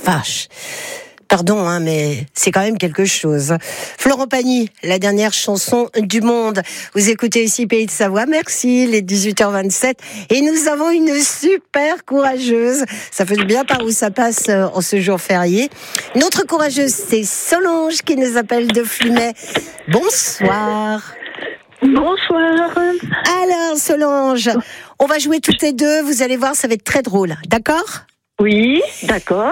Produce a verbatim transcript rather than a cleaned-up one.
vache. Pardon, hein, mais c'est quand même quelque chose. Florent Pagny, la dernière chanson du monde. Vous écoutez ici Pays de Savoie. Merci, les dix-huit heures vingt-sept. Et nous avons une super courageuse. Ça fait du bien par où ça passe en ce jour férié. Une autre courageuse, c'est Solange qui nous appelle de Flumet. Bonsoir. Bonsoir. Alors, Solange, on va jouer toutes les deux. Vous allez voir, ça va être très drôle. D'accord ? Oui, d'accord.